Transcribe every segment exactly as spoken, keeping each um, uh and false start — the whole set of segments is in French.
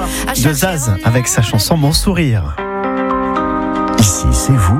toi de Zaz avec sa chanson Mon Sourire. Ici, c'est vous.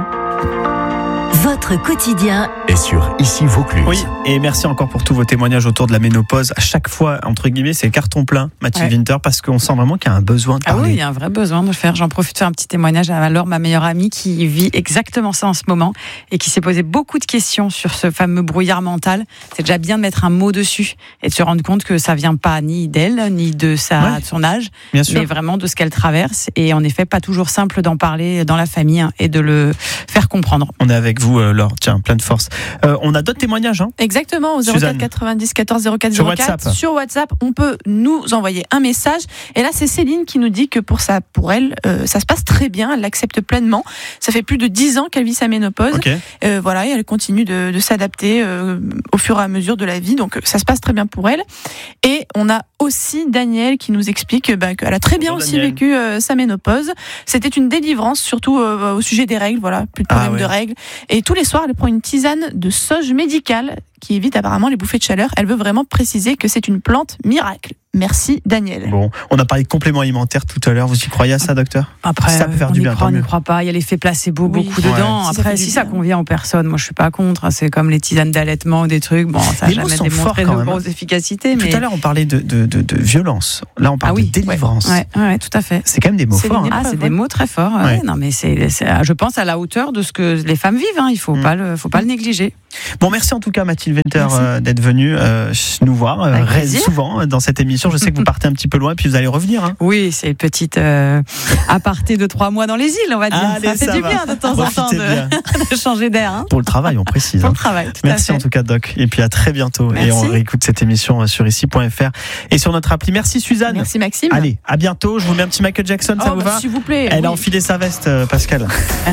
Votre quotidien Et sur Ici Vaucluse. Oui, et merci encore pour tous vos témoignages autour de la ménopause. À chaque fois, entre guillemets, c'est carton plein, Mathilde Ouais. Winter, parce qu'on sent vraiment qu'il y a un besoin de Ah parler. oui, il y a un vrai besoin de le faire. J'en profite de faire un petit témoignage à Laure, ma meilleure amie, qui vit exactement ça en ce moment et qui s'est posé beaucoup de questions sur ce fameux brouillard mental. C'est déjà bien de mettre un mot dessus et de se rendre compte que ça vient pas ni d'elle, ni de, sa, Ouais. de son âge, Bien sûr. mais vraiment de ce qu'elle traverse. Et en effet, pas toujours simple d'en parler dans la famille hein, et de le faire comprendre. On est avec vous, euh, Laure. Tiens, plein de force. Euh, on a d'autres témoignages, hein. Exactement, au zéro Suzanne. quatre quatre-vingt-dix quatorze zéro quatre Sur zéro quatre. WhatsApp. Sur WhatsApp, on peut nous envoyer un message. Et là, c'est Céline qui nous dit que pour, ça, pour elle, euh, ça se passe très bien. Elle l'accepte pleinement. Ça fait plus de dix ans qu'elle vit sa ménopause. Ok. Euh, voilà, et elle continue de, de s'adapter euh, au fur et à mesure de la vie. Donc, ça se passe très bien pour elle. Et on a aussi Daniel qui nous explique bah, qu'elle a très bien Bonjour, aussi Daniel. vécu euh, sa ménopause. C'était une délivrance, surtout euh, au sujet des règles. Voilà, plus de Ah problème ouais. de règles. Et tous les soirs, elle prend une tisane de sauge médicale qui évite apparemment les bouffées de chaleur. Elle veut vraiment préciser que c'est une plante miracle. Merci Daniel. Bon, on a parlé de compléments alimentaires tout à l'heure. Vous y croyez à ça, docteur? Après, Ça peut faire on du n'y bien, croit, tant on n'y mieux. croit pas. Il y a l'effet placebo Oui. beaucoup Ouais. dedans. Si ça Après, fait du si ça bien. convient aux personnes, moi je suis pas contre. C'est comme les tisanes d'allaitement ou des trucs. Bon, ça n'a Les mots jamais sont démontré forts, de quand même. grosse efficacité. Tout mais... à l'heure, on parlait de, de, de, de violence. Là, on parle Ah oui, de délivrance. Ouais, ouais, tout à fait. C'est quand même des mots C'est forts. une hein. Ah, c'est ouais. des mots très forts. ouais. Ouais. Non, mais c'est, c'est, je pense à la hauteur de ce que les femmes vivent. Hein. Il faut Mm. pas le, faut pas le négliger. Bon, merci en tout cas, Mathilde Winter, Merci. euh, d'être venue euh, nous voir euh, Avec ré- plaisir. souvent euh, dans cette émission. Je sais que vous partez un petit peu loin, puis vous allez revenir. Hein. Oui, c'est une petite euh, aparté de trois mois dans les îles, on va dire. Allez, ça fait ça du va. bien de temps en temps Profitez bien. de, de changer d'air. Hein. Pour le travail, on précise. Pour hein. le travail. Tout Merci à en fait. tout cas, Doc. Et puis à très bientôt. Merci. Et on réécoute cette émission sur ici point f r et sur notre appli. Merci, Suzanne. Merci Maxime. Allez, à bientôt. Je vous mets un petit Michael Jackson, ça Oh, vous bah, va? s'il vous plaît. Elle a oui. enfilé sa veste, euh, Pascal.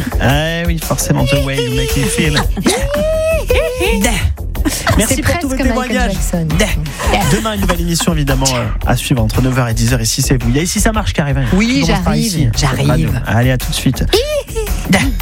Eh oui, forcément. The way you make me feel. Merci C'est pour presque tous vos Michael témoignages. Jackson. Demain, une nouvelle émission évidemment euh, à suivre entre neuf heures et dix heures. Ici, c'est vous. Il y a Ici, ça marche qui arrive. hein. Oui, Tout commence par j'arrive, ici. j'arrive. Radio. Allez, à tout de suite.